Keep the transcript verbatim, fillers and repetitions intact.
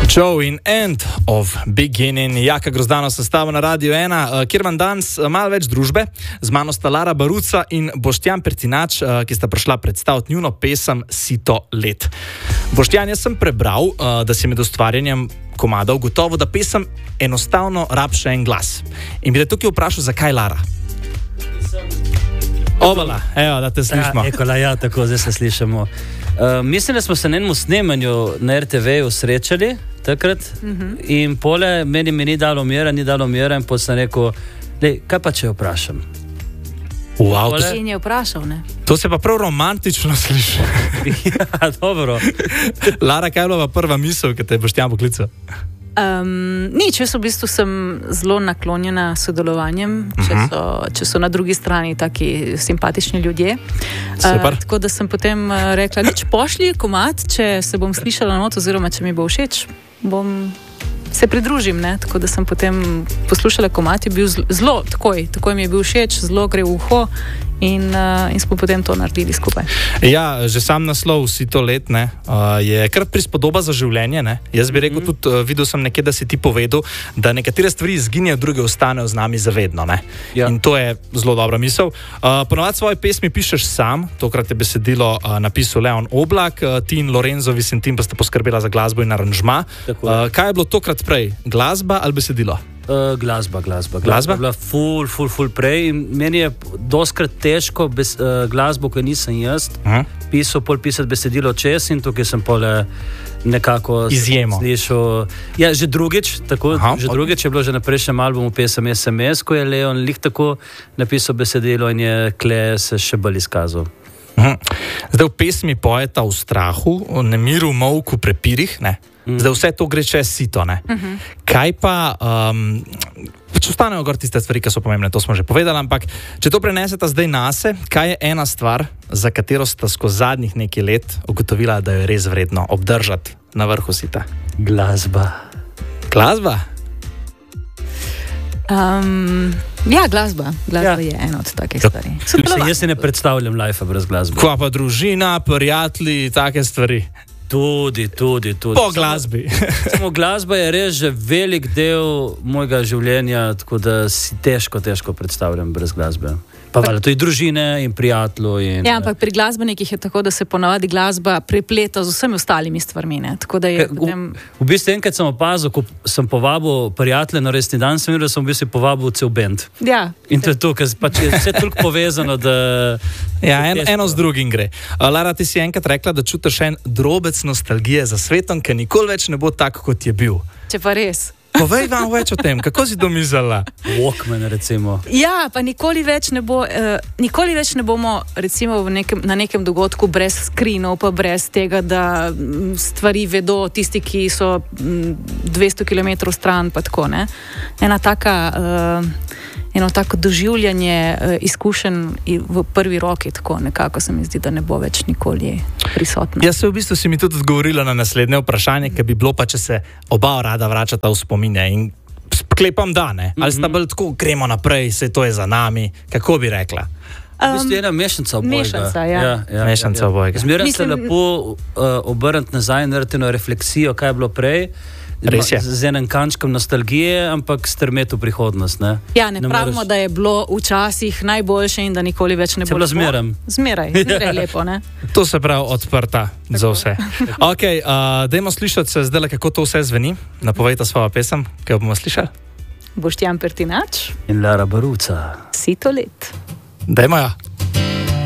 Show in end of beginning. Jaka Grozdano sestava na Radio ena, kjer vam danes malo več družbe. Z mano sta Lara Baruca in Boštjan Pertinač, ki sta prišla predstaviti njuno pesem Sito let. Boštjan, jaz sem prebral, da si med ustvarjanjem komadov gotovo, da pesem enostavno rab še en glas. In bi te tukaj vprašal, zakaj Lara? Ovala, evo, da te slišimo. Ja, ekola, ja, tako, zdaj se slišamo. Uh, mislim, da smo se na enem snemanju na er te ve-ju srečali takrat uh-huh. in pole meni mi ni dalo mira, ni dalo mira in potem sem rekel, lej, kaj pa če jo vprašam? Wow, to, in je vprašal, ne? To se pa prav romantično sliši. Ja, dobro. Lara, kaj je bila prva misel, ki te je Boštjan poklical? Um, nič, jaz v bistvu sem zelo naklonjena sodelovanjem, če so, če so na drugi strani taki simpatični ljudje. Uh, tako da sem potem rekla, nič, pošli komad, če se bom slišala not, oziroma če mi bo všeč, bom se pridružim, ne? Tako da sem potem poslušala komad, je bil zelo, takoj, takoj mi je bil všeč, zelo gre v uho in, uh, in smo potem to naredili skupaj. Ja, že sam naslov Sito let, ne, uh, je kar prispodoba za življenje, ne. Jaz bi rekel tudi, uh, videl sem nekje, da si ti povedal, da nekatere stvari izginejo, druge ostanejo z nami zavedno, ne. Ja. In to je zelo dobra misel. Uh, ponovadi svoje pesmi pišeš sam, tokrat je besedilo uh, napisal Leon Oblak, uh, ti in Lorenzo Visentin pa sta poskrbela za glasbo in aranžma. Uh, kaj je bilo tokrat prej, glasba ali besedilo? Uh, glasba, glasba. Glasba je bila ful, ful, ful prej in meni je doskrat težko bez, uh, glasbo, ko nisem jaz uh-huh. pisal, pol pisati besedilo čez in tukaj sem pol nekako izjemo slišal. Ja, že drugič, tako, Aha, že drugič je bilo že na prejšnjem albumu pesem es em es, ko je Leon lih tako napisal besedilo in je Kle se še bolj izkazal. Uh-huh. Zdaj v pesmi pojeta v strahu, o nemiru, molku, prepirih, ne? Zdaj vse to gre čez sito, ne? Uh-huh. Kaj pa, um, če ostanejo gor tiste stvari, ki so pomembne, to smo že povedali, ampak če to preneseta zdaj nase, kaj je ena stvar, za katero sta skozi zadnjih nekaj let ugotovila, da jo je res vredno obdržati na vrhu sita? Glasba. Glasba? Um, ja, glasba. Glasba ja. Je ena od takih stvari. Jaz se ne predstavljam life brez glasbe. Kva pa družina, prijatelji, take stvari? Tudi, tudi, tudi. Po glasbi. Samo, samo glasba je res že velik del mojega življenja, tako da si težko, težko predstavljam brez glasbe. Pa valjda, to je družine in prijateljev. In, ja, ampak pri glasbenikih je tako, da se ponavadi glasba prepleta z vsemi ostalimi stvarmi. Ne? Tako da je v, potem... v bistvu enkrat sem opazil, ko sem povabil prijatelje na resni dan, sem videl, da sem v bistvu povabil cel band. Ja. In to je to, ker pač je vse toliko povezano, da... Ja, en, eno z drugim gre. Lara, ti si enkrat rekla, da čutiš en drobec nostalgije za svetom, ki nikoli več ne bo tak, kot je bil. Če pa res. Povej vam več o tem, kako si to mislila? Walkman, recimo. Ja, pa nikoli več ne bo, uh, nikoli več ne bomo, recimo, v nekem, na nekem dogodku brez skrinov, pa brez tega, da stvari vedo tisti, ki so dvesto kilometrov stran, pa tako, ne. Ena taka... Uh, eno tako doživljanje uh, izkušenj v prvi roki, tako nekako se mi zdi, da ne bo več nikoli prisotno. Ja, se v bistvu si mi tudi odgovorila na naslednje vprašanje, ki bi bilo pa, če se oba rada vračata v spominje in sklepam da, ne? Ali sta bolj tako, gremo naprej, se to je za nami, kako bi rekla? V bistvu je ena mešanca obojega. Mešanca, ja. ja, ja mešanca ja, ja. obojega. Zmeraj se lepo uh, obrniti nazaj, narediti eno refleksijo, kaj je bilo prej, z, z enem kančkom nostalgije, ampak strmeti v prihodnost. Ne, ja, ne, ne pravimo, moraš... da je bilo včasih najboljše in da nikoli več ne bo. Se bilo zmeraj. Zmeraj, zmeraj lepo, ne? To se pravi odprta tako. Za vse. Ok, uh, dajmo slišati se zdaj, kako to vse zveni. Napovejte svojo pesem, kaj bomo slišali. Boštjan Pertinač in Lara Baruca. Sito let. Dajmo ja.